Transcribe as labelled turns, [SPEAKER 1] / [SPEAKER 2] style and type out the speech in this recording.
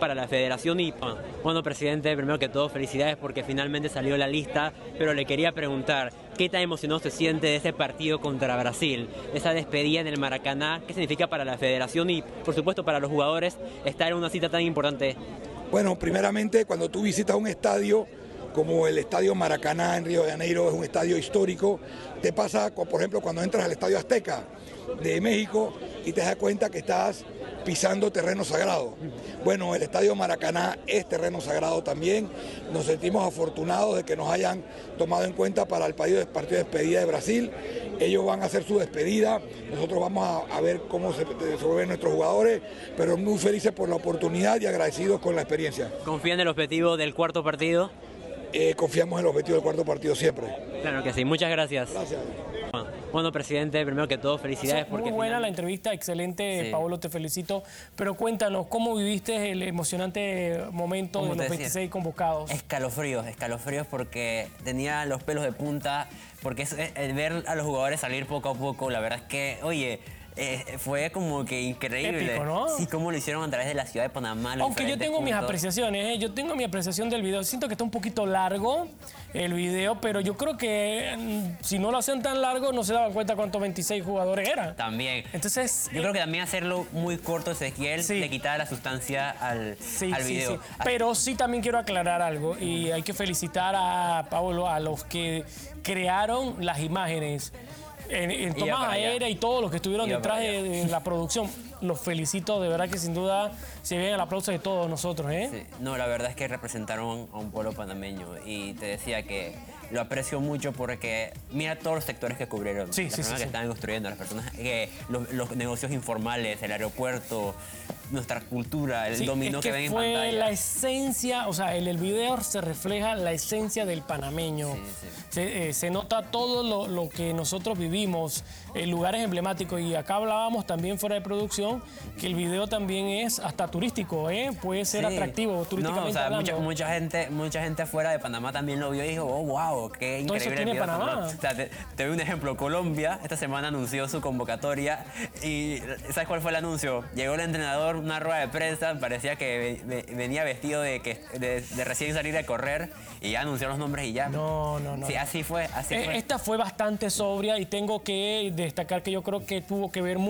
[SPEAKER 1] para la federación y, bueno, presidente, primero que todo, felicidades porque finalmente salió la lista, pero le quería preguntar, ¿qué tan emocionado se siente de ese partido contra Brasil? Esa despedida en el Maracaná, ¿qué significa para la federación y, por supuesto, para los jugadores estar en una cita tan importante?
[SPEAKER 2] Bueno, primeramente, cuando tú visitas un estadio como el Estadio Maracaná en Río de Janeiro, es un estadio histórico, te pasa, por ejemplo, cuando entras al Estadio Azteca de México y te das cuenta que estás pisando terreno sagrado. Bueno, el Estadio Maracaná es terreno sagrado también. Nos sentimos afortunados de que nos hayan tomado en cuenta para el partido de despedida de Brasil. Ellos van a hacer su despedida, nosotros vamos a ver cómo se resuelven nuestros jugadores, pero muy felices por la oportunidad y agradecidos con la experiencia.
[SPEAKER 1] ¿Confía en el objetivo del cuarto partido?
[SPEAKER 2] Confiamos en el objetivo del cuarto partido siempre.
[SPEAKER 1] Claro que sí, muchas gracias.
[SPEAKER 2] Gracias.
[SPEAKER 1] Bueno, presidente, primero que todo, felicidades.
[SPEAKER 3] Muy buena la entrevista, excelente, sí. Paolo, te felicito. Pero cuéntanos, ¿cómo viviste el emocionante momento de los 26 convocados?
[SPEAKER 4] Escalofríos porque tenía los pelos de punta, porque el ver a los jugadores salir poco a poco, la verdad es que, oye, fue como que increíble.
[SPEAKER 3] Épico, ¿no?
[SPEAKER 4] Sí, cómo lo hicieron a través de la ciudad de Panamá.
[SPEAKER 3] Aunque yo tengo mis apreciaciones, yo tengo mi apreciación del video. Siento que está un poquito largo el video, pero yo creo que si no lo hacen tan largo no se daban cuenta cuántos 26 jugadores eran.
[SPEAKER 4] También.
[SPEAKER 3] Entonces,
[SPEAKER 4] yo creo que también hacerlo muy corto, Ezequiel,
[SPEAKER 3] sí,
[SPEAKER 4] le quitaba la sustancia al video.
[SPEAKER 3] Sí. Pero sí también quiero aclarar algo y hay que felicitar a Paolo, a los que crearon las imágenes en tomas aéreas y todos los que estuvieron detrás de la producción. Los felicito, de verdad que sin duda se viene el aplauso de todos nosotros, ¿eh?
[SPEAKER 4] Sí. No, la verdad es que representaron a un pueblo panameño y te decía que lo aprecio mucho porque mira todos los sectores que cubrieron. Las personas que estaban construyendo, las personas que los negocios informales, el aeropuerto, nuestra cultura, el dominó que ven en pantalla.
[SPEAKER 3] Fue la esencia, o sea, en el video se refleja la esencia del panameño. Se nota todo lo que nosotros vivimos, lugares emblemáticos. Y acá hablábamos también fuera de producción que el video también es hasta turístico, puede ser atractivo turísticamente hablando.
[SPEAKER 4] Mucha gente fuera de Panamá también lo vio y dijo, oh, wow, qué increíble.
[SPEAKER 3] Todo eso tiene Panamá.
[SPEAKER 4] O sea, te doy un ejemplo. Colombia esta semana anunció su convocatoria y ¿sabes cuál fue el anuncio? Llegó el entrenador, una rueda de prensa, parecía que venía vestido de recién salir a correr y ya anunció los nombres y ya.
[SPEAKER 3] No.
[SPEAKER 4] Sí, así fue.
[SPEAKER 3] Esta fue bastante sobria y tengo que destacar que yo creo que tuvo que ver